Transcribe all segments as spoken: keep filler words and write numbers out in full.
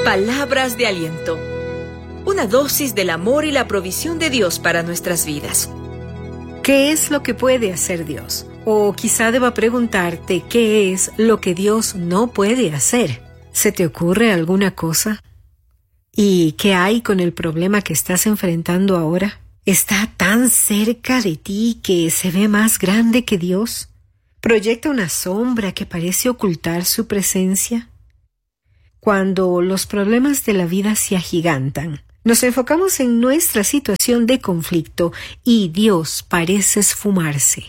Palabras de aliento. Una dosis del amor y la provisión de Dios para nuestras vidas. ¿Qué es lo que puede hacer Dios? O quizá deba preguntarte qué es lo que Dios no puede hacer. ¿Se te ocurre alguna cosa? ¿Y qué hay con el problema que estás enfrentando ahora? ¿Está tan cerca de ti que se ve más grande que Dios? ¿Proyecta una sombra que parece ocultar su presencia? Cuando los problemas de la vida se agigantan, nos enfocamos en nuestra situación de conflicto y Dios parece esfumarse.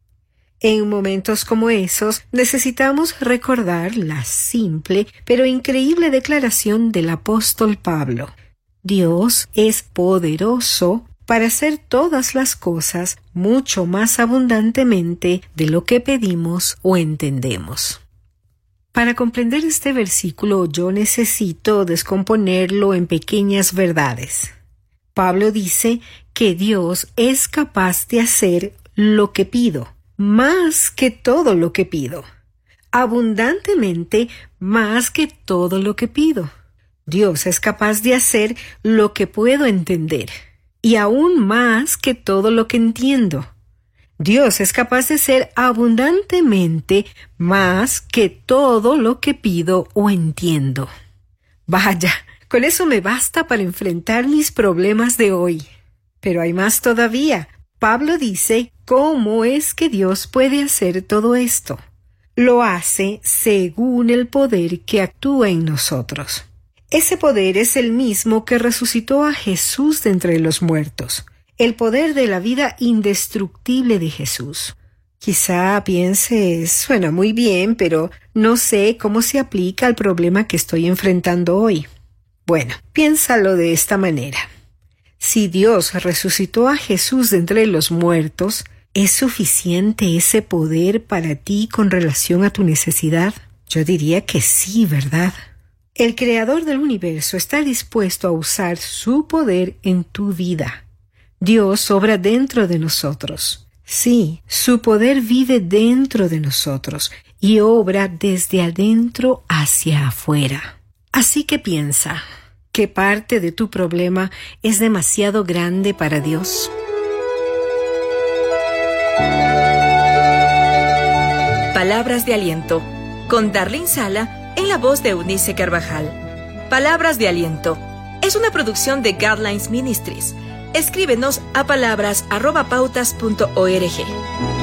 En momentos como esos, necesitamos recordar la simple pero increíble declaración del apóstol Pablo. Dios es poderoso para hacer todas las cosas mucho más abundantemente de lo que pedimos o entendemos. Para comprender este versículo, yo necesito descomponerlo en pequeñas verdades. Pablo dice que Dios es capaz de hacer lo que pido, más que todo lo que pido, abundantemente más que todo lo que pido. Dios es capaz de hacer lo que puedo entender, y aún más que todo lo que entiendo. Dios es capaz de ser abundantemente más que todo lo que pido o entiendo. Vaya, con eso me basta para enfrentar mis problemas de hoy. Pero hay más todavía. Pablo dice cómo es que Dios puede hacer todo esto. Lo hace según el poder que actúa en nosotros. Ese poder es el mismo que resucitó a Jesús de entre los muertos. El poder de la vida indestructible de Jesús. Quizá pienses, suena muy bien, pero no sé cómo se aplica al problema que estoy enfrentando hoy. Bueno, piénsalo de esta manera. Si Dios resucitó a Jesús de entre los muertos, ¿es suficiente ese poder para ti con relación a tu necesidad? Yo diría que sí, ¿verdad? El Creador del universo está dispuesto a usar su poder en tu vida. Dios obra dentro de nosotros. Sí, su poder vive dentro de nosotros y obra desde adentro hacia afuera. Así que piensa, ¿qué parte de tu problema es demasiado grande para Dios? Palabras de aliento, con Darlene Sala en la voz de Eunice Carvajal. Palabras de aliento es una producción de Guidelines Ministries. Escríbenos a palabras arroba pautas punto org.